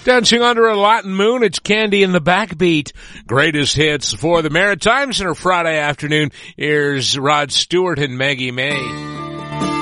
Dancing under a Latin moon, it's Candy and the Backbeat. Greatest hits for the Maritime Center Friday afternoon. Here's Rod Stewart and Maggie May.